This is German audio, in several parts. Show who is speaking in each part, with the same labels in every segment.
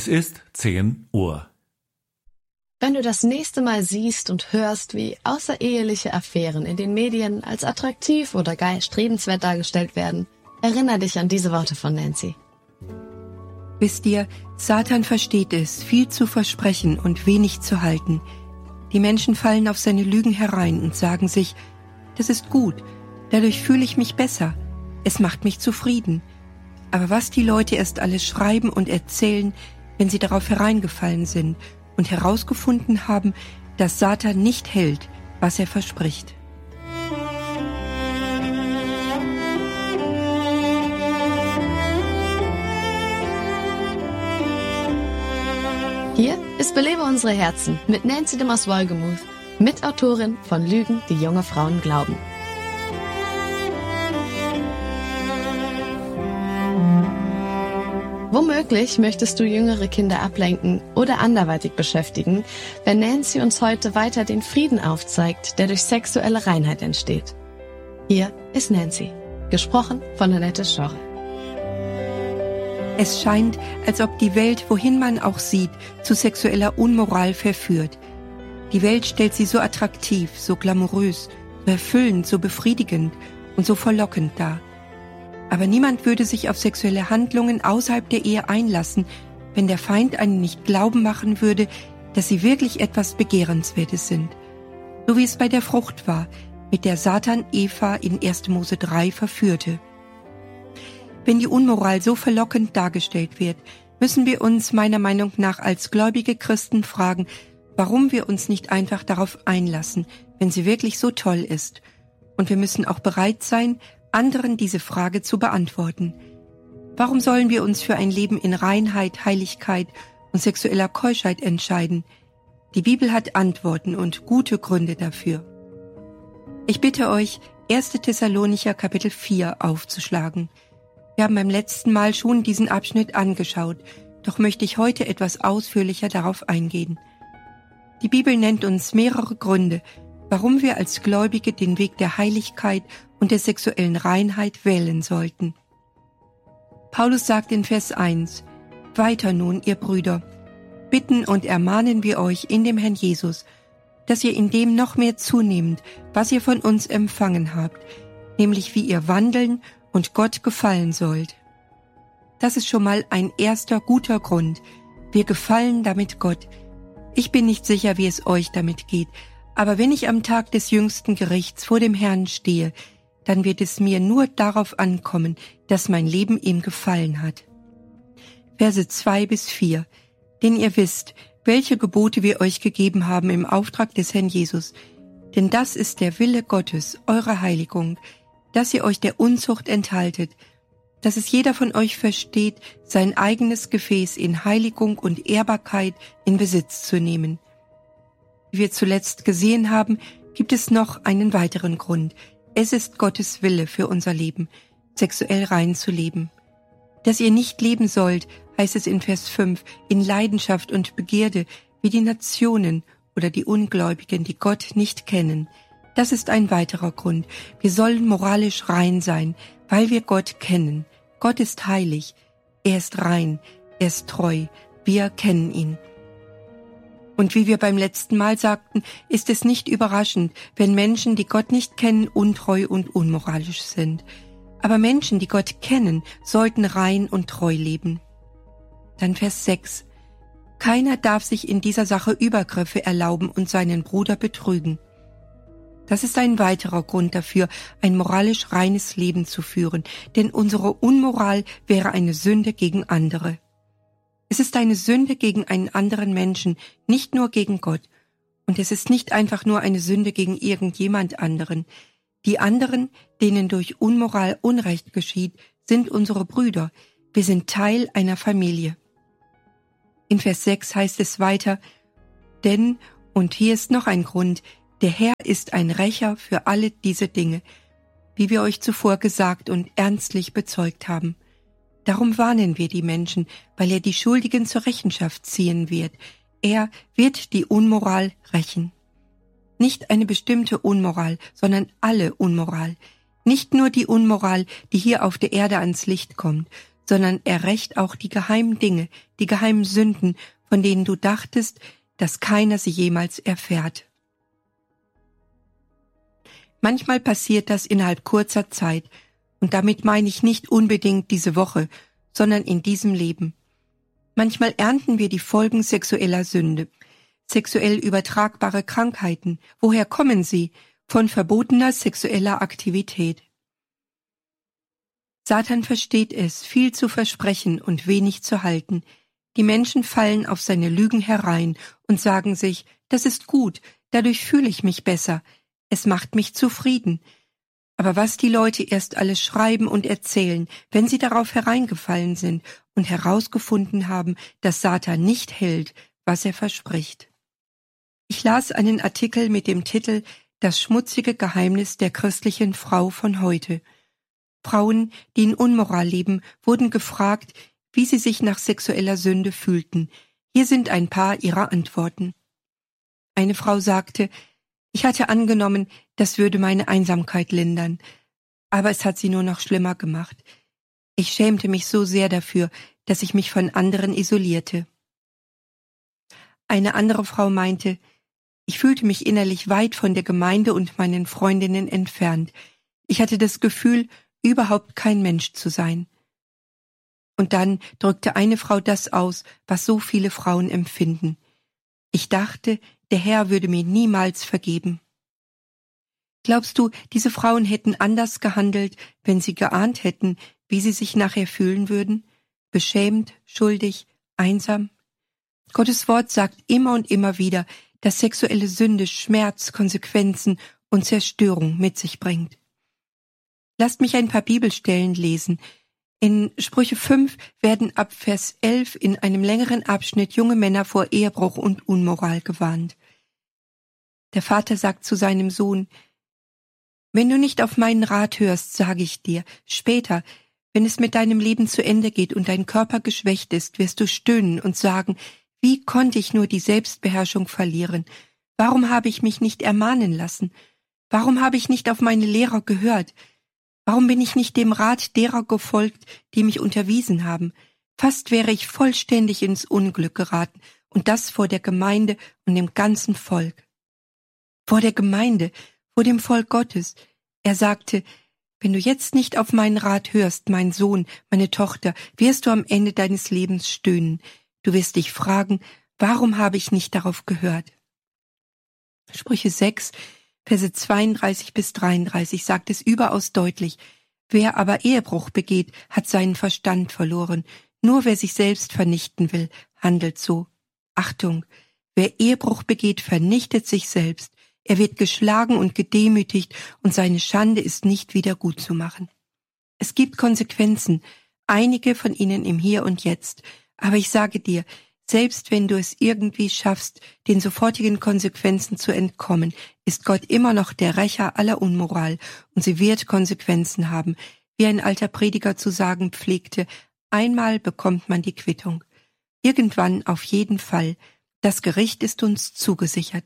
Speaker 1: Es ist 10 Uhr.
Speaker 2: Wenn du das nächste Mal siehst und hörst, wie außereheliche Affären in den Medien als attraktiv oder gar erstrebenswert dargestellt werden, erinnere dich an diese Worte von Nancy.
Speaker 3: Wisst ihr, Satan versteht es, viel zu versprechen und wenig zu halten. Die Menschen fallen auf seine Lügen herein und sagen sich, das ist gut, dadurch fühle ich mich besser, es macht mich zufrieden. Aber was die Leute erst alles schreiben und erzählen, wenn sie darauf hereingefallen sind und herausgefunden haben, dass Satan nicht hält, was er verspricht.
Speaker 2: Hier ist Belebe unsere Herzen mit Nancy de Mos-Wolgemuth, Mitautorin von Lügen, die junge Frauen glauben. Womöglich möchtest du jüngere Kinder ablenken oder anderweitig beschäftigen, wenn Nancy uns heute weiter den Frieden aufzeigt, der durch sexuelle Reinheit entsteht. Hier ist Nancy, gesprochen von Annette Schorre.
Speaker 3: Es scheint, als ob die Welt, wohin man auch sieht, zu sexueller Unmoral verführt. Die Welt stellt sie so attraktiv, so glamourös, so erfüllend, so befriedigend und so verlockend dar. Aber niemand würde sich auf sexuelle Handlungen außerhalb der Ehe einlassen, wenn der Feind einen nicht glauben machen würde, dass sie wirklich etwas Begehrenswertes sind. So wie es bei der Frucht war, mit der Satan Eva in 1. Mose 3 verführte. Wenn die Unmoral so verlockend dargestellt wird, müssen wir uns meiner Meinung nach als gläubige Christen fragen, warum wir uns nicht einfach darauf einlassen, wenn sie wirklich so toll ist. Und wir müssen auch bereit sein, anderen diese Frage zu beantworten. Warum sollen wir uns für ein Leben in Reinheit, Heiligkeit und sexueller Keuschheit entscheiden? Die Bibel hat Antworten und gute Gründe dafür. Ich bitte euch, 1. Thessalonicher Kapitel 4 aufzuschlagen. Wir haben beim letzten Mal schon diesen Abschnitt angeschaut, doch möchte ich heute etwas ausführlicher darauf eingehen. Die Bibel nennt uns mehrere Gründe, warum wir als Gläubige den Weg der Heiligkeit und der sexuellen Reinheit wählen sollten. Paulus sagt in Vers 1, Weiter nun, ihr Brüder, bitten und ermahnen wir euch in dem Herrn Jesus, dass ihr in dem noch mehr zunehmt, was ihr von uns empfangen habt, nämlich wie ihr wandeln und Gott gefallen sollt. Das ist schon mal ein erster guter Grund. Wir gefallen damit Gott. Ich bin nicht sicher, wie es euch damit geht, aber wenn ich am Tag des jüngsten Gerichts vor dem Herrn stehe, dann wird es mir nur darauf ankommen, dass mein Leben ihm gefallen hat. Verse 2-4. Denn ihr wisst, welche Gebote wir euch gegeben haben im Auftrag des Herrn Jesus. Denn das ist der Wille Gottes, eure Heiligung, dass ihr euch der Unzucht enthaltet, dass es jeder von euch versteht, sein eigenes Gefäß in Heiligung und Ehrbarkeit in Besitz zu nehmen. Wie wir zuletzt gesehen haben, gibt es noch einen weiteren Grund. Es ist Gottes Wille für unser Leben, sexuell rein zu leben. Dass ihr nicht leben sollt, heißt es in Vers 5, in Leidenschaft und Begierde, wie die Nationen oder die Ungläubigen, die Gott nicht kennen. Das ist ein weiterer Grund. Wir sollen moralisch rein sein, weil wir Gott kennen. Gott ist heilig, er ist rein, er ist treu, wir kennen ihn. Und wie wir beim letzten Mal sagten, ist es nicht überraschend, wenn Menschen, die Gott nicht kennen, untreu und unmoralisch sind. Aber Menschen, die Gott kennen, sollten rein und treu leben. Dann Vers 6. Keiner darf sich in dieser Sache Übergriffe erlauben und seinen Bruder betrügen. Das ist ein weiterer Grund dafür, ein moralisch reines Leben zu führen, denn unsere Unmoral wäre eine Sünde gegen andere. Es ist eine Sünde gegen einen anderen Menschen, nicht nur gegen Gott. Und es ist nicht einfach nur eine Sünde gegen irgendjemand anderen. Die anderen, denen durch Unmoral Unrecht geschieht, sind unsere Brüder. Wir sind Teil einer Familie. In Vers 6 heißt es weiter, denn, und hier ist noch ein Grund, der Herr ist ein Rächer für alle diese Dinge, wie wir euch zuvor gesagt und ernstlich bezeugt haben. Darum warnen wir die Menschen, weil er die Schuldigen zur Rechenschaft ziehen wird. Er wird die Unmoral rächen. Nicht eine bestimmte Unmoral, sondern alle Unmoral. Nicht nur die Unmoral, die hier auf der Erde ans Licht kommt, sondern er rächt auch die geheimen Dinge, die geheimen Sünden, von denen du dachtest, dass keiner sie jemals erfährt. Manchmal passiert das innerhalb kurzer Zeit, und damit meine ich nicht unbedingt diese Woche, sondern in diesem Leben. Manchmal ernten wir die Folgen sexueller Sünde, sexuell übertragbare Krankheiten. Woher kommen sie? Von verbotener sexueller Aktivität. Satan versteht es, viel zu versprechen und wenig zu halten. Die Menschen fallen auf seine Lügen herein und sagen sich, das ist gut, dadurch fühle ich mich besser, es macht mich zufrieden. Aber was die Leute erst alles schreiben und erzählen, wenn sie darauf hereingefallen sind und herausgefunden haben, dass Satan nicht hält, was er verspricht. Ich las einen Artikel mit dem Titel »Das schmutzige Geheimnis der christlichen Frau von heute«. Frauen, die in Unmoral leben, wurden gefragt, wie sie sich nach sexueller Sünde fühlten. Hier sind ein paar ihrer Antworten. Eine Frau sagte, ich hatte angenommen, das würde meine Einsamkeit lindern, aber es hat sie nur noch schlimmer gemacht. Ich schämte mich so sehr dafür, dass ich mich von anderen isolierte. Eine andere Frau meinte, ich fühlte mich innerlich weit von der Gemeinde und meinen Freundinnen entfernt. Ich hatte das Gefühl, überhaupt kein Mensch zu sein. Und dann drückte eine Frau das aus, was so viele Frauen empfinden. Ich dachte, der Herr würde mir niemals vergeben. Glaubst du, diese Frauen hätten anders gehandelt, wenn sie geahnt hätten, wie sie sich nachher fühlen würden? Beschämt, schuldig, einsam? Gottes Wort sagt immer und immer wieder, dass sexuelle Sünde Schmerz, Konsequenzen und Zerstörung mit sich bringt. Lasst mich ein paar Bibelstellen lesen. In Sprüche 5 werden ab Vers 11 in einem längeren Abschnitt junge Männer vor Ehebruch und Unmoral gewarnt. Der Vater sagt zu seinem Sohn, wenn du nicht auf meinen Rat hörst, sage ich dir, später, wenn es mit deinem Leben zu Ende geht und dein Körper geschwächt ist, wirst du stöhnen und sagen, wie konnte ich nur die Selbstbeherrschung verlieren? Warum habe ich mich nicht ermahnen lassen? Warum habe ich nicht auf meine Lehrer gehört? Warum bin ich nicht dem Rat derer gefolgt, die mich unterwiesen haben? Fast wäre ich vollständig ins Unglück geraten, und das vor der Gemeinde und dem ganzen Volk. Vor der Gemeinde, vor dem Volk Gottes. Er sagte, wenn du jetzt nicht auf meinen Rat hörst, mein Sohn, meine Tochter, wirst du am Ende deines Lebens stöhnen. Du wirst dich fragen, warum habe ich nicht darauf gehört? Sprüche 6, Verse 32 bis 33 sagt es überaus deutlich. Wer aber Ehebruch begeht, hat seinen Verstand verloren. Nur wer sich selbst vernichten will, handelt so. Achtung, wer Ehebruch begeht, vernichtet sich selbst. Er wird geschlagen und gedemütigt und seine Schande ist nicht wieder gut zu machen. Es gibt Konsequenzen, einige von ihnen im Hier und Jetzt. Aber ich sage dir, selbst wenn du es irgendwie schaffst, den sofortigen Konsequenzen zu entkommen, ist Gott immer noch der Rächer aller Unmoral und sie wird Konsequenzen haben. Wie ein alter Prediger zu sagen pflegte, einmal bekommt man die Quittung. Irgendwann auf jeden Fall. Das Gericht ist uns zugesichert.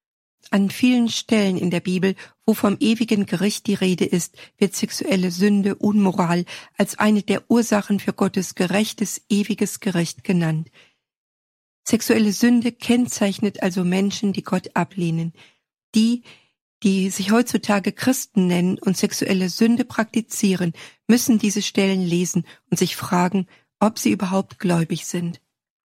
Speaker 3: An vielen Stellen in der Bibel, wo vom ewigen Gericht die Rede ist, wird sexuelle Sünde, Unmoral als eine der Ursachen für Gottes gerechtes, ewiges Gericht genannt. Sexuelle Sünde kennzeichnet also Menschen, die Gott ablehnen. Die sich heutzutage Christen nennen und sexuelle Sünde praktizieren, müssen diese Stellen lesen und sich fragen, ob sie überhaupt gläubig sind.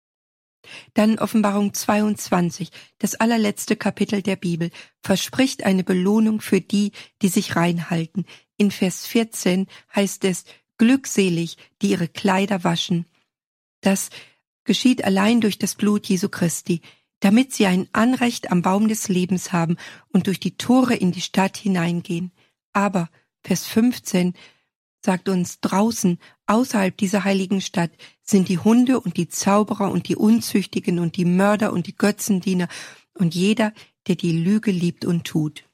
Speaker 3: Dann Offenbarung 22, das allerletzte Kapitel der Bibel, verspricht eine Belohnung für die, die sich reinhalten. In Vers 14 heißt es, glückselig, die ihre Kleider waschen. Das geschieht allein durch das Blut Jesu Christi, damit sie ein Anrecht am Baum des Lebens haben und durch die Tore in die Stadt hineingehen. Aber, Vers 15, sagt uns, draußen, außerhalb dieser heiligen Stadt, sind die Hunde und die Zauberer und die Unzüchtigen und die Mörder und die Götzendiener und jeder, der die Lüge liebt und tut.